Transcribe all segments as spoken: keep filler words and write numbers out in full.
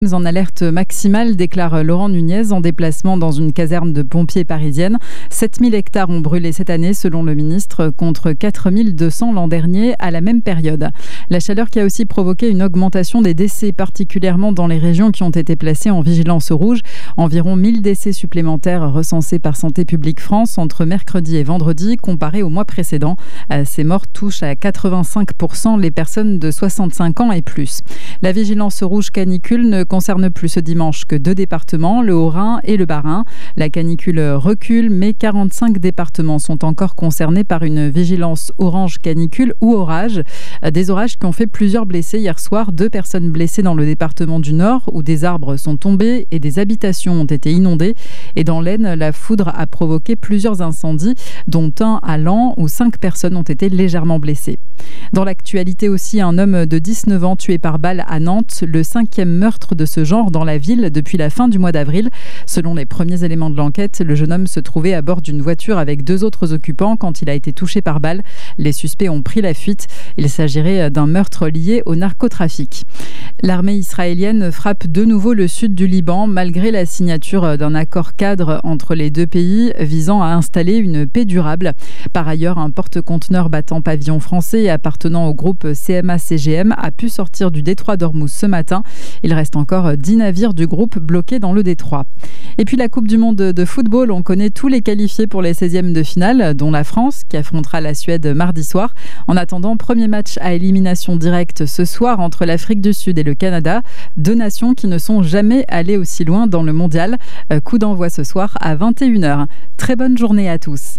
En alerte maximale, déclare Laurent Nunez en déplacement dans une caserne de pompiers parisienne. sept mille hectares ont brûlé cette année selon le ministre, contre quatre mille deux cents l'an dernier à la même période. La chaleur qui a aussi provoqué une augmentation des décès, particulièrement dans les régions qui ont été placées en vigilance rouge. Environ mille décès supplémentaires recensés par Santé publique France entre mercredi et vendredi, comparé au mois précédent. Ces morts touchent à quatre-vingt-cinq pour cent les personnes de soixante-cinq ans et plus. La vigilance rouge canicule ne concerne plus ce dimanche que deux départements, le Haut-Rhin et le Bas-Rhin. La canicule recule, mais quarante-cinq départements sont encore concernés par une vigilance orange canicule ou orage. Des orages qui ont fait plusieurs blessés hier soir. Deux personnes blessées dans le département du Nord, où des arbres sont tombés et des habitations ont été inondées. Et dans l'Aisne, la foudre a provoqué plusieurs incendies, dont un à Laon, où cinq personnes ont été légèrement blessées. Dans l'actualité aussi, un homme de dix-neuf ans tué par balle à Nantes, le cinquième meurtre de ce genre dans la ville depuis la fin du mois d'avril. Selon les premiers éléments de l'enquête, le jeune homme se trouvait à bord d'une voiture avec deux autres occupants quand il a été touché par balle. Les suspects ont pris la fuite. Il s'agirait d'un meurtre lié au narcotrafic. L'armée israélienne frappe de nouveau le sud du Liban, malgré la signature d'un accord cadre entre les deux pays visant à installer une paix durable. Par ailleurs, un porte-conteneur battant pavillon français et appartenant au groupe C M A C G M a pu sortir du détroit d'Ormuz ce matin. Il reste encore dix navires du groupe bloqués dans le détroit. Et puis la Coupe du Monde de football, on connaît tous les qualifiés pour les seizièmes de finale, dont la France qui affrontera la Suède mardi soir. En attendant, premier match à élimination directe ce soir entre l'Afrique du Sud et le Canada, deux nations qui ne sont jamais allées aussi loin dans le mondial. Coup d'envoi ce soir à vingt et une heures. Très bonne journée à tous.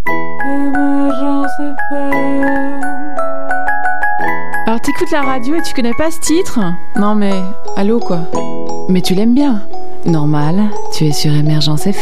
Alors t'écoutes la radio et tu connais pas ce titre ? Non mais, allô quoi. Mais tu l'aimes bien. Normal, tu es sur Émergence F M.